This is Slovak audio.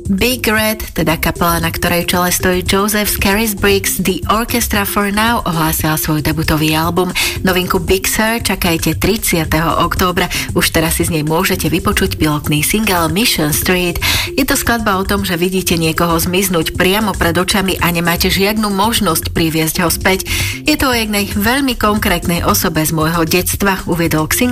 Big Red, teda kapela, na ktorej čele stojí Joseph Scarisbriggs, The Orchestra for Now ohlásila svoj debutový album. Novinku Big Sur čakajte 30. októbra. Už teraz si z nej môžete vypočuť pilotný single Mission Street. Je to skladba o tom, že vidíte niekoho zmiznúť priamo pred očami a nemáte žiadnu možnosť priviesť ho späť. Je to o jednej veľmi konkrétnej osobe z môjho detstva, uviedol k